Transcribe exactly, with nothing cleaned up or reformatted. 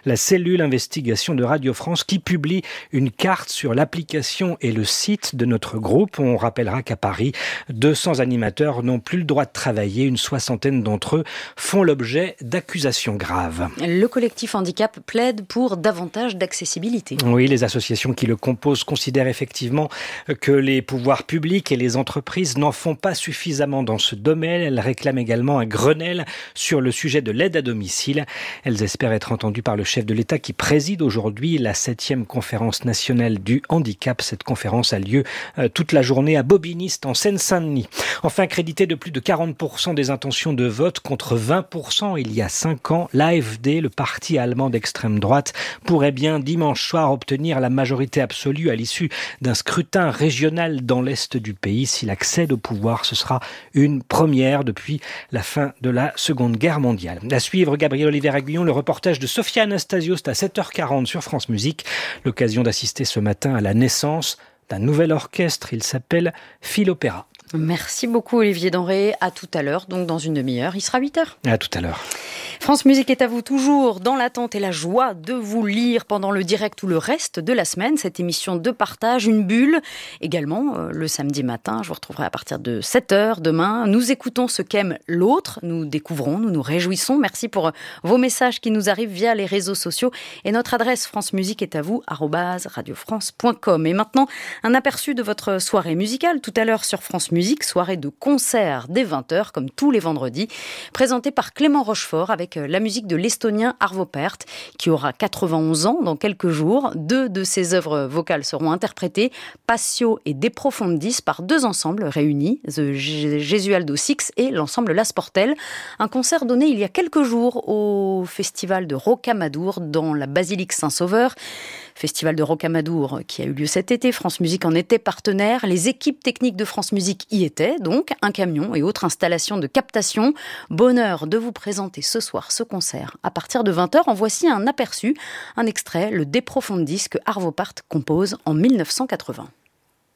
la cellule investigation de Radio France qui publie une carte sur l'application et le site de notre groupe. On rappellera qu'à Paris, deux cents animateurs n'ont plus le droit de travailler. Une soixantaine d'entre eux font l'objet d'accusations graves. Le collectif handicap plaide pour davantage d'accessibilité. Oui, les associations qui le composent considèrent effectivement que les pouvoirs publics et les entreprises n'en font pas suffisamment dans ce domaine. Elles réclament également un Grenelle sur le sujet de l'aide à domicile. Elles espèrent être entendues par le chef de l'État qui préside aujourd'hui la septième conférence nationale du handicap. Cette conférence a lieu euh, toute la journée à Bobigny, en Seine-Saint-Denis. Enfin, crédité de plus de quarante pour cent des intentions de vote contre vingt pour cent il y a cinq ans, l'A F D, le parti allemand d'extrême droite, pourrait bien dimanche soir obtenir la majorité absolue à l'issue d'un scrutin régional dans l'est du pays. S'il accède au pouvoir, ce sera une première depuis la fin de la Seconde Guerre mondiale. À suivre, Gabriel Olivier-Aguillon, le reportage de Sophia Anastasiou, c'est à sept heures quarante sur France Musique. L'occasion d'assister ce matin à la naissance d'un nouvel orchestre. Il s'appelle Philopéra. Merci beaucoup Olivier Denré. À tout à l'heure, donc dans une demi-heure. Il sera huit heures. À tout à l'heure. France Musique est à vous toujours dans l'attente et la joie de vous lire pendant le direct ou le reste de la semaine. Cette émission de partage, une bulle. Également, euh, le samedi matin, je vous retrouverai à partir de sept heures demain. Nous écoutons ce qu'aime l'autre. Nous découvrons, nous nous réjouissons. Merci pour vos messages qui nous arrivent via les réseaux sociaux. Et notre adresse France Musique est à vous, arobase radiofrance point com. Et maintenant, un aperçu de votre soirée musicale. Tout à l'heure sur France Musique, soirée de concert dès vingt heures, comme tous les vendredis, présentée par Clément Rochefort avec la musique de l'Estonien Arvo Pärt, qui aura quatre-vingt-onze ans dans quelques jours. Deux de ses œuvres vocales seront interprétées, Passio et De Profundis, par deux ensembles réunis, The Gesualdo Six et l'ensemble La Sportelle. Un concert donné il y a quelques jours au festival de Rocamadour dans la basilique Saint-Sauveur. Festival de Rocamadour qui a eu lieu cet été. France Musique en était partenaire. Les équipes techniques de France Musique y étaient, donc un camion et autres installations de captation. Bonheur de vous présenter ce soir ce concert à partir de vingt heures. En voici un aperçu, un extrait, le De Profundis que Arvo Pärt compose en mille neuf cent quatre-vingts.